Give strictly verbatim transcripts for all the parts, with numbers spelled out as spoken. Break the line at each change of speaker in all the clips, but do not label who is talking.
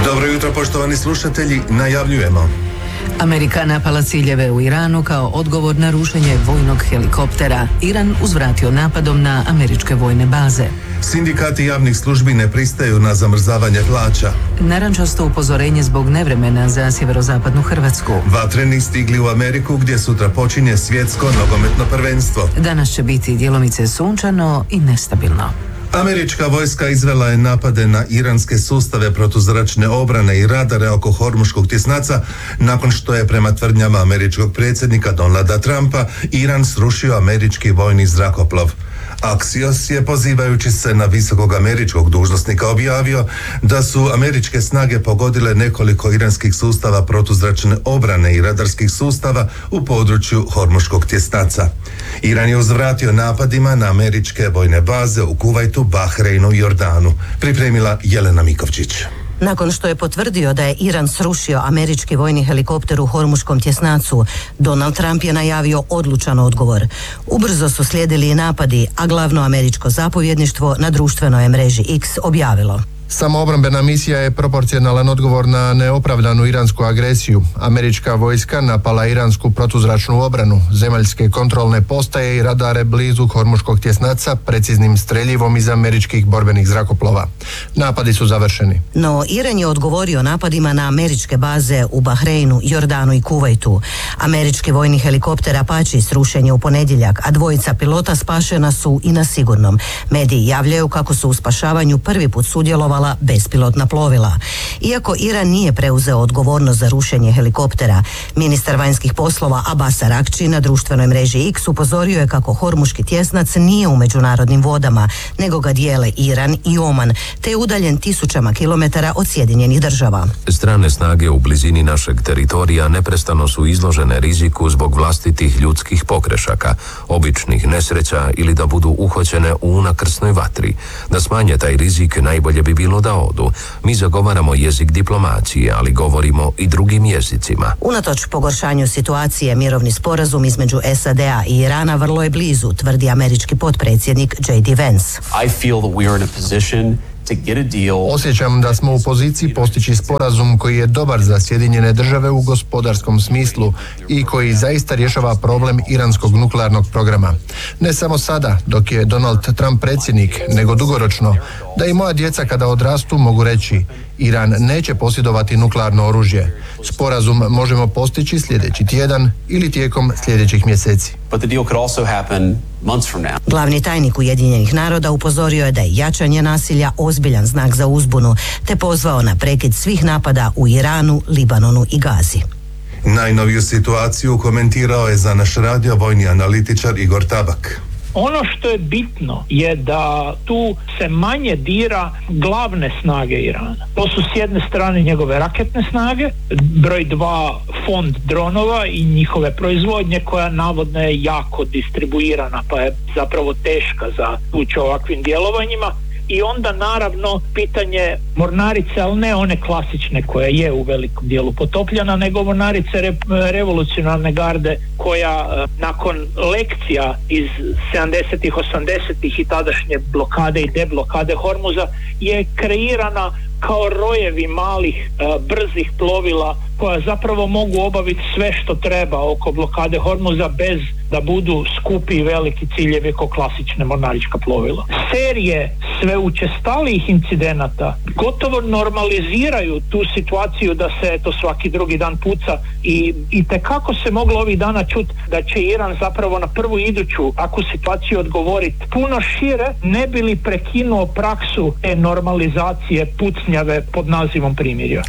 Dobro jutro, poštovani slušatelji, najavljujemo.
Amerika napala ciljeve u Iranu kao odgovor na rušenje vojnog helikoptera. Iran uzvratio napadom na američke vojne baze.
Sindikati javnih službi ne pristaju na zamrzavanje plaća.
Narančasto upozorenje zbog nevremena za sjeverozapadnu Hrvatsku.
Vatreni stigli u Ameriku gdje sutra počinje svjetsko nogometno prvenstvo.
Danas će biti djelomice sunčano i nestabilno.
Američka vojska izvela je napade na iranske sustave protuzračne obrane i radare oko Hormuškog tjesnaca nakon što je prema tvrdnjama američkog predsjednika Donalda Trumpa Iran srušio američki vojni zrakoplov. Axios je, pozivajući se na visokog američkog dužnosnika, objavio da su američke snage pogodile nekoliko iranskih sustava protuzračne obrane i radarskih sustava u području Hormuškog tjesnaca. Iran je uzvratio napadima na američke vojne baze u Kuvajtu, Bahreinu i Jordanu. Pripremila Jelena Mikovčić.
Nakon što je potvrdio da je Iran srušio američki vojni helikopter u Hormuškom tjesnacu, Donald Trump je najavio odlučan odgovor. Ubrzo su slijedili i napadi, a glavno američko zapovjedništvo na društvenoj mreži X objavilo:
Samoobrambena misija je proporcionalan odgovor na neopravdanu iransku agresiju. Američka vojska napala iransku protuzračnu obranu, zemaljske kontrolne postaje i radare blizu Hormuškog tjesnaca preciznim streljivom iz američkih borbenih zrakoplova. Napadi su završeni.
No Iran je odgovorio napadima na američke baze u Bahreinu, Jordanu i Kuvajtu. Američki vojni helikopter Apache srušen je u ponedjeljak, a dvojica pilota spašena su i na sigurnom. Mediji javljaju kako su u spašavanju prvi put sudjelovali bespilotna plovila. Iako Iran nije preuzeo odgovornost za rušenje helikoptera, ministar vanjskih poslova Abbas Araghči na društvenoj mreži X upozorio je kako Hormuški tjesnac nije u međunarodnim vodama, nego ga dijele Iran i Oman, te je udaljen tisućama kilometara od Sjedinjenih država.
Strane snage u blizini našeg teritorija neprestano su izložene riziku zbog vlastitih ljudskih pogrešaka, običnih nesreća ili da budu uhoćene u unakrsnoj vatri. Da smanje taj rizik najbolje bi bilo da odu. Mi zagovaramo jezik diplomacije, ali govorimo i drugim jezicima.
Unatoč pogoršanju situacije, mirovni sporazum između S A D-a i Irana vrlo je blizu, tvrdi američki potpredsjednik J D Vance.
I feel that we are in a position to get a deal.
Osjećam da smo u poziciji postići sporazum koji je dobar za Sjedinjene države u gospodarskom smislu i koji zaista rješava problem iranskog nuklearnog programa. Ne samo sada, dok je Donald Trump predsjednik, nego dugoročno, da i moja djeca kada odrastu mogu reći: Iran neće posjedovati nuklearno oružje. Sporazum možemo postići sljedeći tjedan ili tijekom sljedećih mjeseci.
But the deal could also happen months from now.
Glavni tajnik Ujedinjenih naroda upozorio je da je jačanje nasilja ozbiljan znak za uzbunu, te pozvao na prekid svih napada u Iranu, Libanonu i Gazi.
Najnoviju situaciju komentirao je za naš radio vojni analitičar Igor Tabak.
Ono što je bitno je da tu se manje dira glavne snage Irana. To su s jedne strane njegove raketne snage, broj dva fond dronova i njihove proizvodnje koja navodno je jako distribuirana pa je zapravo teška za ući ovakvim djelovanjima. I onda naravno pitanje mornarice, ali ne one klasične koja je u velikom dijelu potopljena, nego mornarice re, revolucionarne garde koja nakon lekcija iz sedamdesetih, osamdesetih i tadašnje blokade i deblokade Hormuza je kreirana kao rojevi malih uh, brzih plovila koja zapravo mogu obaviti sve što treba oko blokade Hormuza bez da budu skupi i veliki ciljevi kao klasične mornarička plovila. Serije sve učestalijih incidenata gotovo normaliziraju tu situaciju da se eto svaki drugi dan puca i, i tekako se moglo ovih dana čuti da će Iran zapravo na prvu iduću takvu situaciju odgovoriti puno šire, ne bi li prekinuo praksu te normalizacije pucnjave pod nazivom primirja.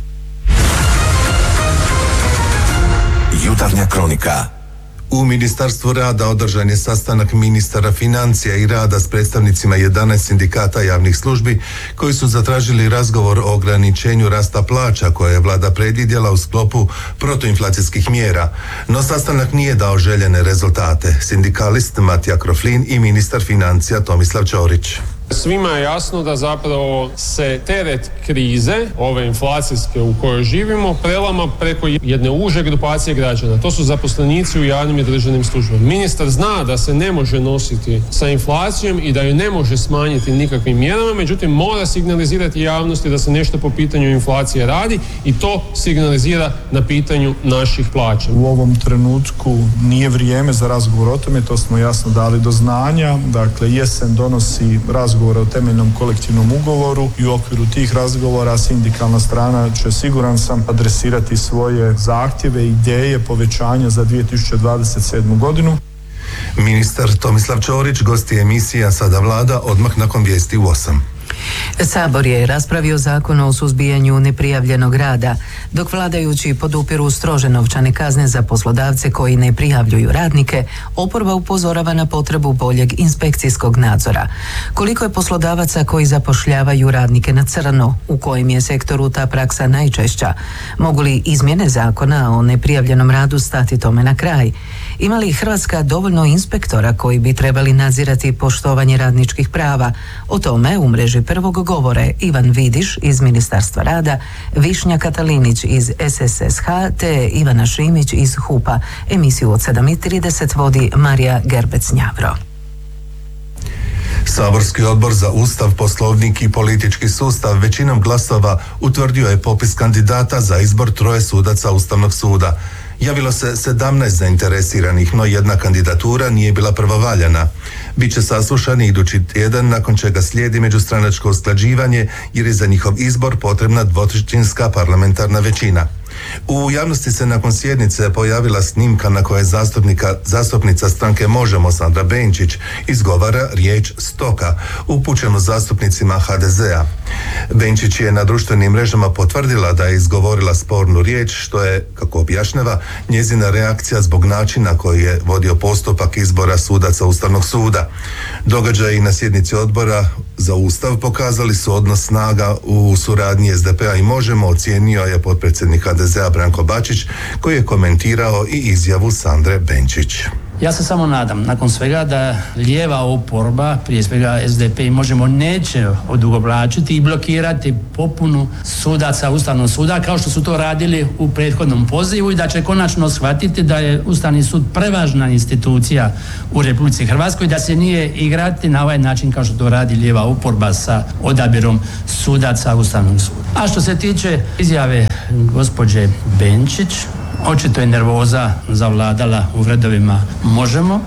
Jutarnja kronika. U Ministarstvu rada održan je sastanak ministara financija i rada s predstavnicima jedanaest sindikata javnih službi koji su zatražili razgovor o ograničenju rasta plaća koje je vlada predvidjela u sklopu protuinflacijskih mjera. No sastanak nije dao željene rezultate. Sindikalist Matija Kroflin i ministar financija Tomislav Ćorić.
Svima je jasno da zapravo se teret krize, ove inflacijske u kojoj živimo, prelama preko jedne uže grupacije građana. To su zaposlenici u javnim i državnim službama. Ministar zna da se ne može nositi sa inflacijom i da ju ne može smanjiti nikakvim mjerama, međutim mora signalizirati javnosti da se nešto po pitanju inflacije radi i to signalizira na pitanju naših plaća.
U ovom trenutku nije vrijeme za razgovor o tome, to smo jasno dali do znanja. Dakle, jesen donosi razgovor o temeljnom kolektivnom ugovoru i u okviru tih razgovora sindikalna strana će, siguran sam, adresirati svoje zahtjeve i ideje povećanja za dvije tisuće dvadeset sedmu godinu.
Ministar Tomislav Ćorić gosti emisija Sada Vlada odmah nakon vijesti u osam.
Sabor je raspravio zakon o suzbijanju neprijavljenog rada, dok vladajući podupiru strože novčane kazne za poslodavce koji ne prijavljuju radnike, oporba upozorava na potrebu boljeg inspekcijskog nadzora. Koliko je poslodavaca koji zapošljavaju radnike na crno, u kojem je sektoru ta praksa najčešća? Mogu li izmjene zakona o neprijavljenom radu stati tome na kraj? Ima li Hrvatska dovoljno inspektora koji bi trebali nadzirati poštovanje radničkih prava? O tome u mreži Prvog govore Ivan Vidiš iz Ministarstva rada, Višnja Katalinić iz S S S H te Ivana Šimić iz H U P-a. Emisiju od sedam i trideset vodi Marija Gerbec-Njavro.
Saborski odbor za Ustav, Poslovnik i politički sustav većinom glasova utvrdio je popis kandidata za izbor troje sudaca Ustavnog suda. Javilo se sedamnaest zainteresiranih, no jedna kandidatura nije bila pravovaljana. Biće saslušani idući tjedan, nakon čega slijedi međustranačko usklađivanje jer je za njihov izbor potrebna dvotrećinska parlamentarna većina. U javnosti se nakon sjednice pojavila snimka na kojoj zastupnika, zastupnica stranke Možemo Sandra Benčić izgovara riječ stoka, upućenu zastupnicima H D Z-a. Benčić je na društvenim mrežama potvrdila da je izgovorila spornu riječ, što je, kako objašnjava, njezina reakcija zbog načina koji je vodio postupak izbora sudaca Ustavnog suda. Događaji na sjednici odbora za Ustav pokazali su odnos snaga u suradnji S D P-a i Možemo, ocijenio je potpredsjednik H D Z-a Branko Bačić, koji je komentirao i izjavu Sandre Benčić.
Ja se samo nadam, nakon svega, da lijeva oporba, prije svega S D P i Možemo, neće odugovlačiti i blokirati popunu sudaca Ustavnog suda kao što su to radili u prethodnom pozivu i da će konačno shvatiti da je Ustavni sud prevažna institucija u Republici Hrvatskoj, da se nije igrati na ovaj način kao što to radi lijeva oporba sa odabirom sudaca Ustavnog suda. A što se tiče izjave gospođe Benčić, očito je nervoza zavladala u redovima Možemo.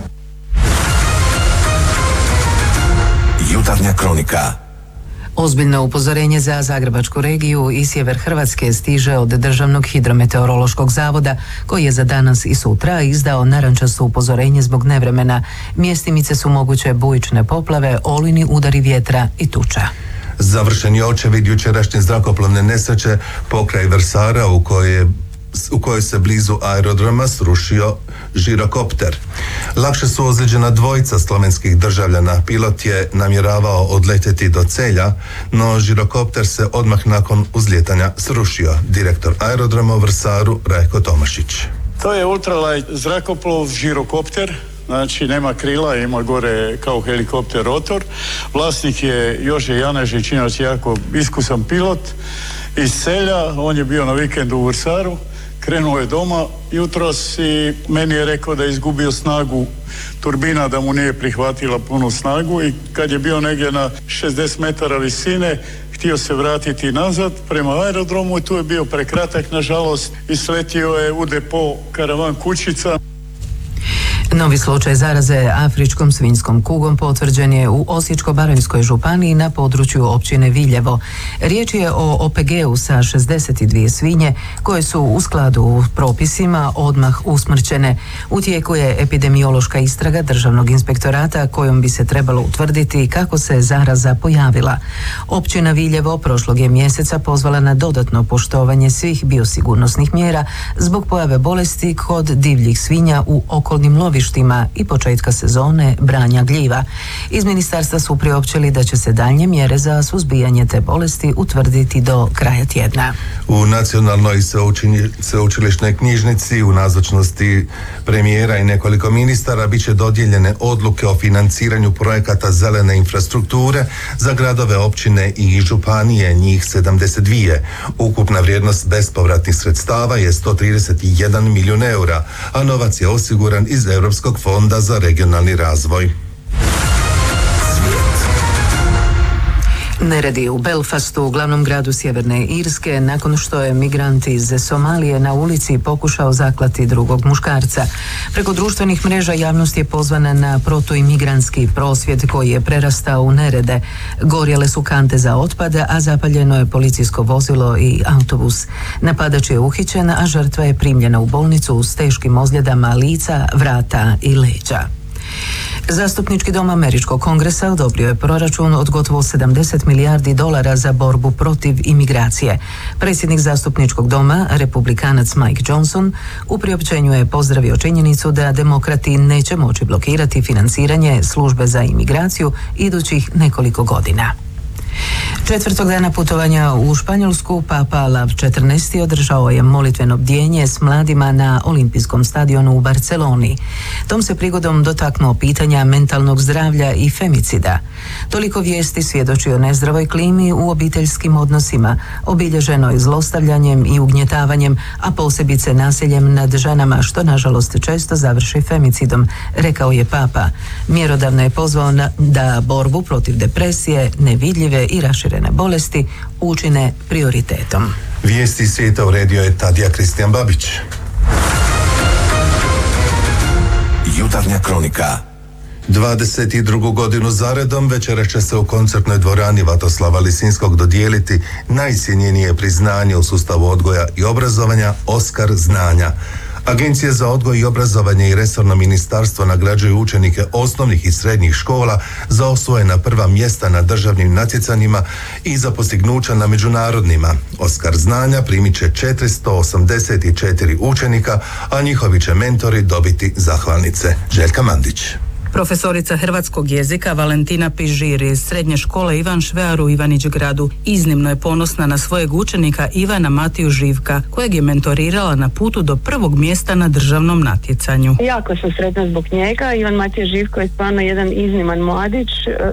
Jutarnja kronika.
Ozbiljno upozorenje za Zagrebačku regiju i sjever Hrvatske stiže od Državnog hidrometeorološkog zavoda, koji je za danas i sutra izdao narančasto upozorenje zbog nevremena. Mjestimice su moguće bujične poplave, olujni udari vjetra i tuča.
Završen je očevid jučerašnje zrakoplovne nesreće pokraj Vrsara u kojoj je u kojoj se blizu aerodroma srušio žirokopter. Lakše su ozlijeđena dvojica slovenskih državljana. Pilot je namjeravao odletjeti do Celja, no žirokopter se odmah nakon uzlijetanja srušio. Direktor aerodroma u Vrsaru Rajko Tomašić.
To je ultralight zrakoplov, žirokopter. Znači nema krila, ima gore kao helikopter rotor. Vlasnik je Jože Janežić, inače jako iskusan pilot iz Celja. On je bio na vikendu u Vrsaru. Krenuo je doma jutros i meni je rekao da je izgubio snagu turbina, da mu nije prihvatila punu snagu i kad je bio negdje na šezdeset metara visine, htio se vratiti nazad prema aerodromu i tu je bio prekratak, nažalost, i sletio je u depo karavan kućica.
Novi slučaj zaraze afričkom svinjskom kugom potvrđen je u Osječko-baranjskoj županiji na području općine Viljevo. Riječ je o O P G-u sa šezdeset dvije svinje koje su u skladu s propisima odmah usmrćene. U tijeku je epidemiološka istraga Državnog inspektorata kojom bi se trebalo utvrditi kako se zaraza pojavila. Općina Viljevo prošlog je mjeseca pozvala na dodatno poštovanje svih biosigurnosnih mjera zbog pojave bolesti kod divljih svinja u okolnim lovištima klizištima i početka sezone branja gljiva. Iz ministarstva su priopćili da će se daljnje mjere za suzbijanje te bolesti utvrditi do kraja tjedna.
U nacionalnoj sveučilišnoj knjižnici u nazočnosti premijera i nekoliko ministara bit će dodijeljene odluke o financiranju projekata zelene infrastrukture za gradove, općine i županije, njih sedamdeset dva. Ukupna vrijednost bespovratnih sredstava je sto trideset jedan milijun eura, a novac je osiguran iz Europskog fonda za regionalni razvoj.
Neredi u Belfastu, glavnom gradu Sjeverne Irske, nakon što je migrant iz Somalije na ulici pokušao zaklati drugog muškarca. Preko društvenih mreža javnost je pozvana na protuimigrantski prosvjed koji je prerastao u nerede. Gorjele su kante za otpad, a zapaljeno je policijsko vozilo i autobus. Napadač je uhićen, a žrtva je primljena u bolnicu s teškim ozljedama lica, vrata i leđa. Zastupnički dom Američkog kongresa odobrio je proračun od gotovo sedamdeset milijardi dolara za borbu protiv imigracije. Predsjednik zastupničkog doma, republikanac Mike Johnson, u priopćenju je pozdravio činjenicu da demokrati neće moći blokirati financiranje službe za imigraciju idućih nekoliko godina. Četvrtog dana putovanja u Španjolsku Papa Lav četrnaesti održao je molitveno bdjenje s mladima na Olimpijskom stadionu u Barceloni. Tom se prigodom dotaknuo pitanja mentalnog zdravlja i femicida. Toliko vijesti svjedoči o nezdravoj klimi u obiteljskim odnosima, obilježenoj zlostavljanjem i ugnjetavanjem, a posebice nasiljem nad ženama, što nažalost često završi femicidom, rekao je Papa. Mjerodavno je pozvao na, da borbu protiv depresije, nevidljive i raširene bolesti učine prioritetom.
Vijesti svijeta uredio je Tadija Kristijan Babić.
Jutarnja kronika.
dvadeset drugu godinu zaredom večeras će se u koncertnoj dvorani Vatoslava Lisinskog dodijeliti najcjenjenije priznanje u sustavu odgoja i obrazovanja Oskar znanja. Agencije za odgoj i obrazovanje i resorno ministarstvo nagrađuju učenike osnovnih i srednjih škola za osvojena prva mjesta na državnim natjecanjima i za postignuća na međunarodnima. Oskar znanja primit će četiristo osamdeset četiri učenika, a njihovi će mentori dobiti zahvalnice. Željka Mandić.
Profesorica hrvatskog jezika Valentina Pižir iz srednje škole Ivan Švear u Ivanić gradu iznimno je ponosna na svojeg učenika Ivana Matiju Živka, kojeg je mentorirala na putu do prvog mjesta na državnom natjecanju.
Jako sam sretna zbog njega. Ivan Matija Živko je stvarno jedan izniman mladić,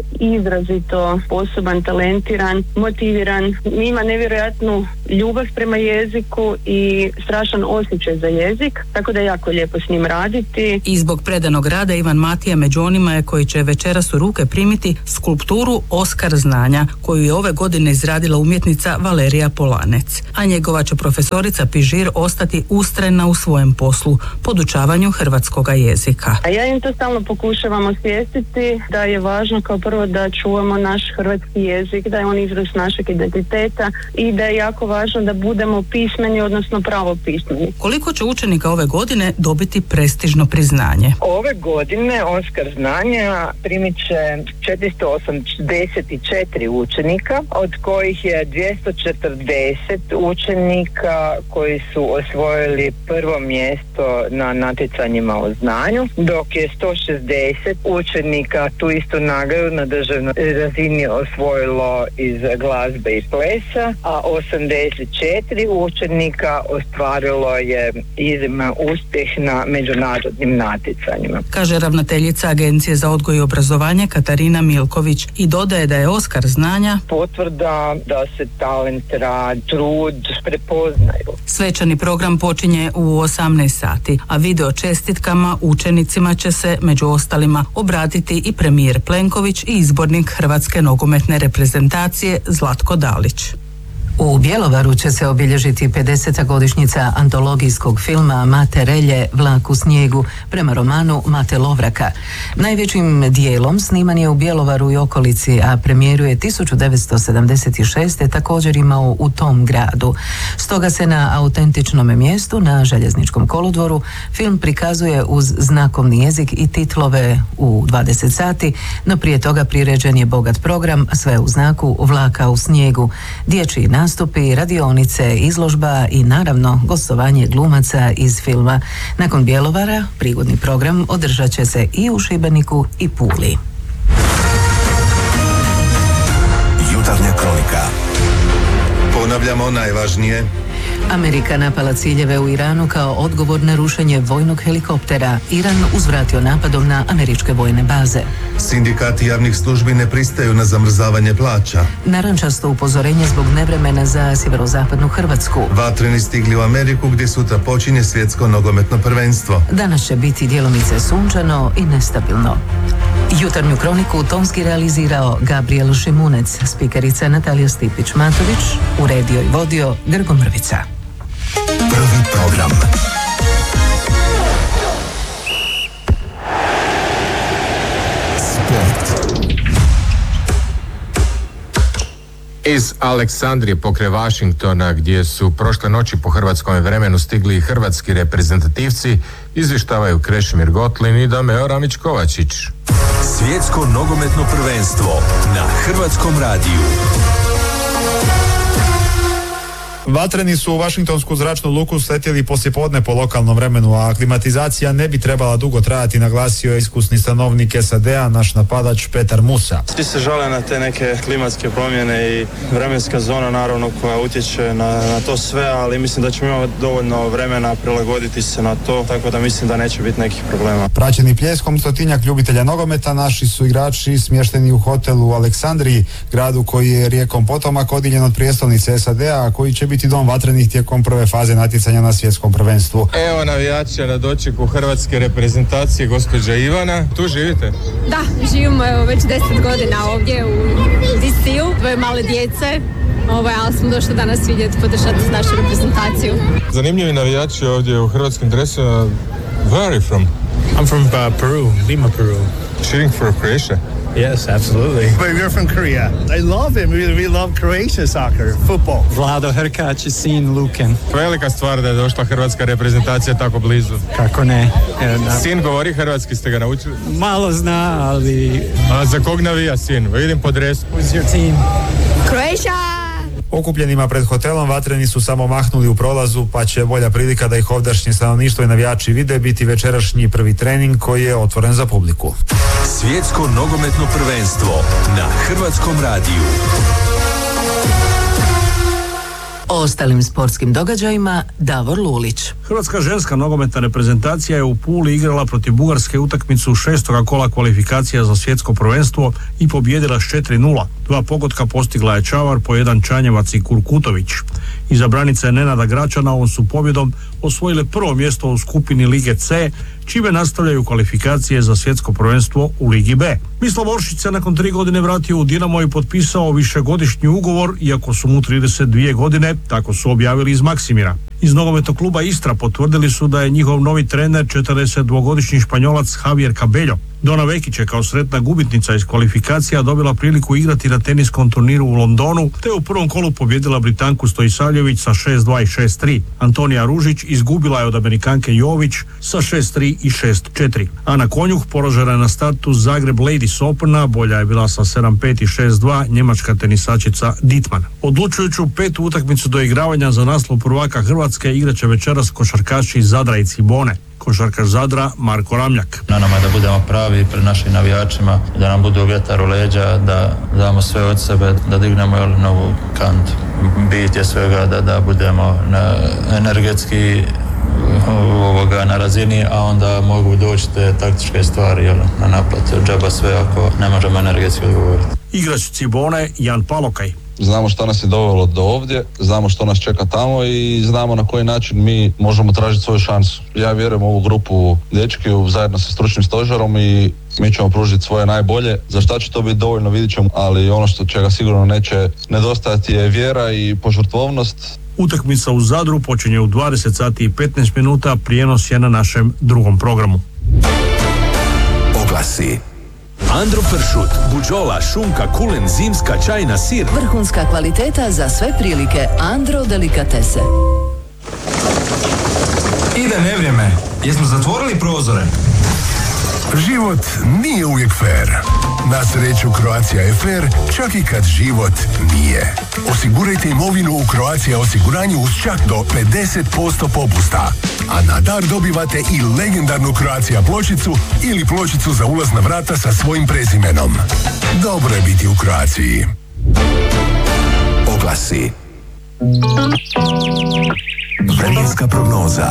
izrazito sposoban, talentiran, motiviran. Ima nevjerojatnu ljubav prema jeziku i strašan osjećaj za jezik, tako da je jako lijepo s njim raditi.
I zbog predanog rada Ivan Matija među onima je koji će večeras u ruke primiti skulpturu Oskar znanja, koju je ove godine izradila umjetnica Valerija Polanec. A njegova će profesorica Pižir ostati ustrajna u svojem poslu, podučavanju hrvatskoga jezika.
A ja im to stalno pokušavam osvijestiti da je važno kao prvo da čuvamo naš hrvatski jezik, da je on izraz našeg identiteta i da je jako važno da budemo pismeni, odnosno pravopismeni.
Koliko će učenika ove godine dobiti prestižno priznanje?
Ove godine Oskar znanja primit će četiristo osamdeset četiri učenika, od kojih je dvjesto četrdeset učenika koji su osvojili prvo mjesto na natjecanjima o znanju, dok je sto šezdeset učenika tu istu nagradu na državnoj razini osvojilo iz glazbe i plesa, a osamdeset četiri učenika ostvarilo je izniman uspjeh na međunarodnim natjecanjima.
Kaže ravnateljica Agencije za odgoj i obrazovanje Katarina Milković i dodaje da je Oskar znanja
potvrda da se talent, rad, trud prepoznaju.
Svečani program počinje u osamnaest sati, a video čestitkama učenicima će se među ostalima obratiti i premijer Plenković i izbornik Hrvatske nogometne reprezentacije Zlatko Dalić.
U Bjelovaru će se obilježiti pedeseta godišnjica antologijskog filma Mate Relje, Vlak u snijegu, prema romanu Mate Lovraka. Najvećim dijelom sniman je u Bjelovaru i okolici, a premijeru je tisuću devetsto sedamdeset šeste. također imao u tom gradu. Stoga se na autentičnom mjestu, na Željezničkom kolodvoru, film prikazuje uz znakovni jezik i titlove u dvadeset sati, no prije toga priređen je bogat program, sve u znaku Vlaka u snijegu. Dječji nastup nastupi, radionice, izložba i naravno gostovanje glumaca iz filma. Nakon Bjelovara, prigodni program održat će se i u Šibeniku i Puli.
Jutarnja kronika.
Ponavljamo najvažnije.
Amerika napala ciljeve u Iranu kao odgovor na rušenje vojnog helikoptera. Iran uzvratio napadom na američke vojne baze.
Sindikati javnih službi ne pristaju na zamrzavanje plaća.
Narančasto upozorenje zbog nevremena za sjeverozapadnu Hrvatsku.
Vatreni stigli u Ameriku gdje sutra počinje svjetsko nogometno prvenstvo.
Danas će biti djelomice sunčano i nestabilno. Jutarnju kroniku tonski realizirao Gabriel Šimunec, spikerica Natalija Stipić-Matović, uredio i vodio Grgo Mrvica.
Prvi program. Sport.
Iz Aleksandrije pokraj Washingtona, gdje su prošle noći po hrvatskom vremenu stigli i hrvatski reprezentativci, izvještavaju Krešimir Gotlin i Dameo Ramić-Kovačić.
Svjetsko nogometno prvenstvo na Hrvatskom radiju.
Vatreni su u Vašingtonsku zračnu luku sletjeli poslijepodne po lokalnom vremenu, a aklimatizacija ne bi trebala dugo trajati, naglasio je iskusni stanovnik S A D-a, naš napadač Petar Musa.
Svi se žale na te neke klimatske promjene i vremenska zona naravno koja utječe na, na to sve, ali mislim da ćemo imati dovoljno vremena prilagoditi se na to, tako da mislim da neće biti nekih problema.
Praćeni pljeskom stotinjak ljubitelja nogometa, naši su igrači smješteni u hotelu u Aleksandriji, gradu koji je rijekom potomak odiljen od prijestolnice S A D-a, a koji će biti dom vatrenih tijekom prve faze natjecanja na svjetskom prvenstvu.
Evo navijača na dočeku hrvatske reprezentacije, gospođa Ivana. Tu živite?
Da, živimo evo već deset godina ovdje u D C-u, dvoje male djece, ovaj, ali smo došli danas vidjeti, podržati našu reprezentaciju.
Zanimljivi navijači ovdje u hrvatskim dresima. Where are you from?
I'm from uh, Peru, Lima, Peru.
Cheering for Croatia?
Yes, absolutely.
But we're from Korea. I love it. We, we love Croatia soccer, football.
Vlado Hrkać i sin Luken.
Velika stvar da je došla hrvatska reprezentacija tako blizu.
Kako ne?
Sin govori hrvatski, ste ga naučili?
Malo zna, ali...
A za kog navija sin? Vidim po dresu.
Who's your team?
Croatia!
Okupljenima pred hotelom vatreni su samo mahnuli u prolazu, pa će bolja prilika da ih ovdašnje stanovništvo i navijači vide biti večerašnji prvi trening koji je otvoren za publiku.
Svjetsko nogometno prvenstvo na Hrvatskom radiju.
O ostalim sportskim događajima Davor Lulić.
Hrvatska ženska nogometna reprezentacija je u Puli igrala protiv Bugarske utakmicu šestoga kola kvalifikacija za svjetsko prvenstvo i pobijedila s četiri nula. Dva pogotka postigla je Čavar, po jedan Čanjevac i Kurkutović. Iza branice Nenada Gračana ovom su pobjedom osvojile prvo mjesto u skupini Lige C, čime nastavljaju kvalifikacije za svjetsko prvenstvo u Ligi B. Mislav Oršić se nakon tri godine vratio u Dinamo i potpisao višegodišnji ugovor, iako su mu trideset dvije godine, tako su objavili iz Maksimira. Iz nogometnog kluba Istra potvrdili su da je njihov novi trener četrdesetdvogodišnji Španjolac Javier Cabello. Dona Vekić je kao sretna gubitnica iz kvalifikacija dobila priliku igrati na teniskom turniru u Londonu, te u prvom kolu pobjedila Britanku Stojisavljević sa šest dva i šest tri. Antonija Ružić izgubila je od Amerikanke Jović sa šest tri i šest četiri. Ana Konjuh poražena je na startu Zagreb Ladies Opena, bolja je bila sa sedam pet i šest dva njemačka tenisačica Dittmann. Odlučujuću petu utakmicu do igravanja za naslov prvaka Hrvatske igraće večeras košarkaši iz Zadra i Cibone. Košarkaš Zadra Marko Ramljak.
Na nama je da budemo pravi pred našim navijačima, da nam budu vjetar u leđa, da damo sve od sebe, da dignemo jel, novu kantu. Bit je svega da, da budemo na, energetski ovoga, na razini, a onda mogu doći te taktičke stvari jel, na naplatu. Džaba sve ako ne možemo energetski odgovoriti.
Igrač Cibone Jan Palokaj.
Znamo što nas je dovelo do ovdje, znamo što nas čeka tamo i znamo na koji način mi možemo tražiti svoju šansu. Ja vjerujem u ovu grupu dečki zajedno sa stručnim stožerom i mi ćemo pružiti svoje najbolje. Za šta će to biti dovoljno vidit ćemo, ali ono što čega sigurno neće nedostajati je vjera i požrtvovnost.
Utakmica u Zadru počinje u dvadeset sati i petnaest minuta, prijenos je na našem drugom programu.
Oglasi. Andro pršut, buđola, šunka, kulen, zimska, čajna, sir.
Vrhunska kvaliteta za sve prilike. Andro delikatese.
Ide nevrijeme. Jesmo zatvorili prozore?
Život nije uvijek fair.
Na sreću Croatia F R, čak i kad život nije. Osigurajte imovinu u Croatia osiguranju uz čak do pedeset posto popusta. A na dar dobivate i legendarnu Croatia pločicu ili pločicu za ulaz na vrata sa svojim prezimenom. Dobro je biti u Croaciji. Oglasi. Vremenska prognoza.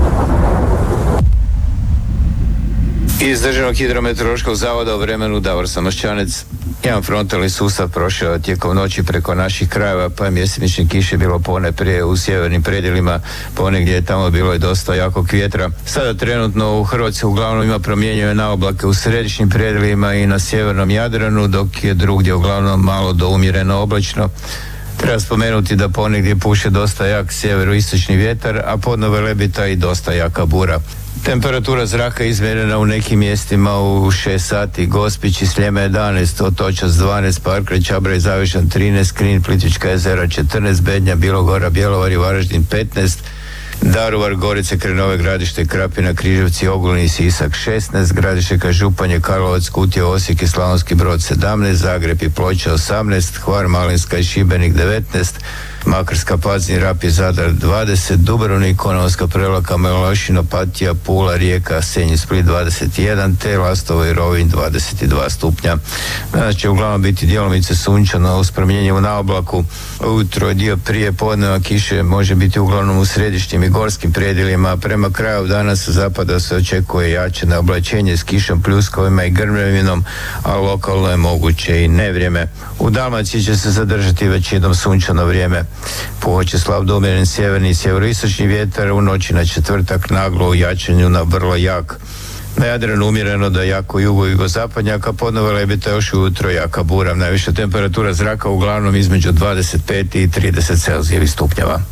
Iz Državnog hidrometeorološkog zavoda o vremenu Davor Samošćanec. Jedan frontalni sustav prošao tijekom noći preko naših krajeva, pa je mjesečne kiše bilo ponajprije u sjevernim predjelima, ponegdje je tamo bilo i dosta jakog vjetra. Sada trenutno u Hrvatskoj uglavnom ima promjenjive naoblake u središnjim predjelima i na sjevernom Jadranu, dok je drugdje uglavnom malo do umjereno oblačno. Treba spomenuti da ponegdje puše dosta jak sjeveroistočni vjetar, a podno velebita i dosta jaka bura. Temperatura zraka izmjerena u nekim mjestima u šest sati, Gospić i Sljeme jedanaest, Otočac dvanaest, Parkraj, Čabraj, Zavišan trinaest, Knin, Plitvička jezera četrnaest, Bednja, Bilogora, Bjelovar i Varaždin petnaest, Daruvar, Gorice, Krenove, Gradište, Krapina, Križevci, Ogulin i Sisak šesnaest, Gradište, Županje, Karlovac, Kutija, Osijek i Slavonski Brod sedamnaest, Zagreb i Ploče osamnaest, Hvar, Malinska i Šibenik devetnaest, Makarska, Pazin, Rap i Zadar dvadeset, Dubrovnik, Konavolska, Prelaka, Melošin, Opatija, Pula, Rijeka, Senj i Split dvadeset jedan, te Lastovo i Rovinj dvadeset dva stupnja. Danas će uglavnom biti djelomice sunčano uz promjenjivu na oblaku. Ujutro dio prije podneva kiše može biti uglavnom u središnjim i gorskim predjelima. Prema kraju dana sa zapada se očekuje jače oblačenje s kišom, pljuskovima i grmljavinom, a lokalno je moguće i nevrijeme. U Dalmaciji će se zadržati većinom sunčano vrijeme. Puhat će slab do umjeren sjeverni i sjeveroistočni vjetar, u noći na četvrtak naglo u jačanju na vrlo jak. Na Jadranu umjereno do jako jugo i jugozapadnjak, a podno velebita još ujutro jaka bura. Najviša temperatura zraka uglavnom između dvadeset pet i trideset celzijevih stupnjeva.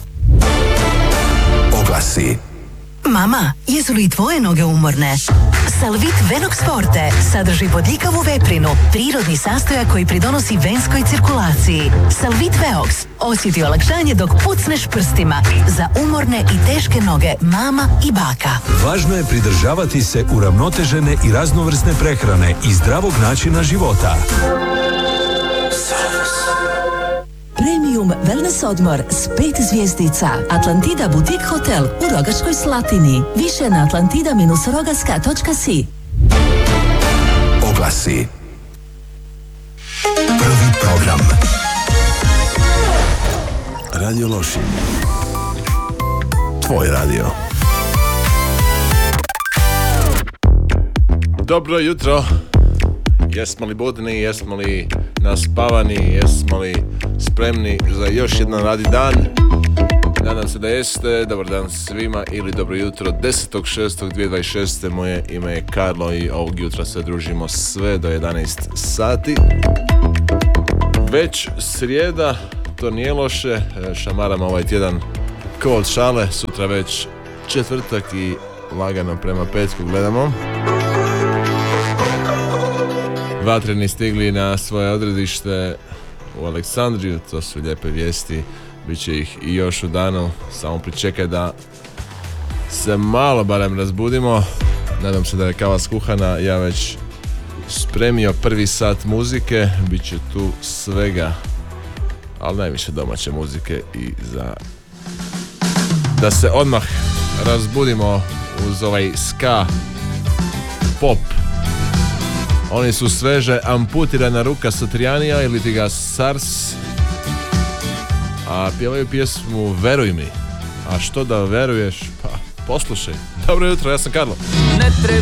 Oglasi.
Mama, jesu li tvoje noge umorne? Salvit Venox Forte sadrži bodljikavu veprinu, prirodni sastojak koji pridonosi venskoj cirkulaciji. Salvit Veox osjeti olakšanje dok pucneš prstima za umorne i teške noge mama i baka.
Važno je pridržavati se uravnotežene i raznovrsne prehrane i zdravog načina života.
Premium wellness odmor s pet zvjezdica. Atlantida Boutique Hotel u Rogaškoj Slatini. Više na atlantida dash rogaska točka si.
Oglasi. Prvi program. Radio Lošin. Tvoj radio.
Dobro jutro. Jesmo li budni, jesmo li naspavani, jesmo li spremni za još jedan radi dan? Nadam se da jeste. Dobar dan svima ili dobro jutro. desetog šestog dvije tisuće dvadeset šeste. Moje ime je Karlo i ovog jutra se družimo sve do jedanaest sati. Već srijeda, to nije loše. Šamaramo ovaj tjedan ko od šale. Sutra već četvrtak i lagano prema petku gledamo. Vatreni stigli na svoje odredište u Aleksandriju, to su lijepe vijesti, bit će ih i još u danu, samo pričekaj da se malo barem razbudimo. Nadam se da je kava skuhana, ja već spremio prvi sat muzike, bit će tu svega, ali najviše domaće muzike i za da se odmah razbudimo uz ovaj ska pop. Oni su sveže amputirana ruka Satrijanija ili ti ga Sars, a pjevaju pjesmu Veruj mi. A što da veruješ? Pa poslušaj. Dobro jutro, ja sam Karlo.